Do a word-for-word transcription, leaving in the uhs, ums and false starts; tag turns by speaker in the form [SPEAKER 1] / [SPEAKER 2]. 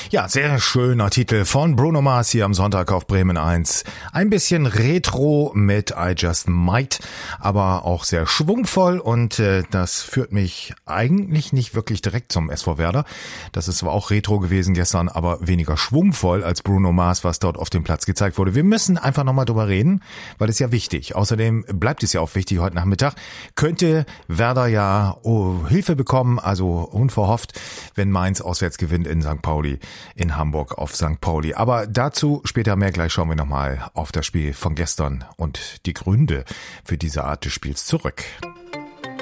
[SPEAKER 1] Ja, sehr schöner Titel von Bruno Mars hier am Sonntag auf Bremen eins. Ein bisschen retro mit I Just Might, aber auch sehr schwungvoll und äh, das führt mich eigentlich nicht wirklich direkt zum S V Werder. Das ist zwar auch retro gewesen gestern, aber weniger schwungvoll als Bruno Mars, was dort auf dem Platz gezeigt wurde. Wir müssen einfach nochmal drüber reden, weil es ja wichtig. Außerdem bleibt es ja auch wichtig heute Nachmittag. Könnte Werder ja oh, Hilfe bekommen, also unverhofft, wenn Mainz auswärts gewinnt in Sankt Pauli. In Hamburg auf Sankt Pauli. Aber dazu später mehr. Gleich schauen wir nochmal auf das Spiel von gestern und die Gründe für diese Art des Spiels zurück.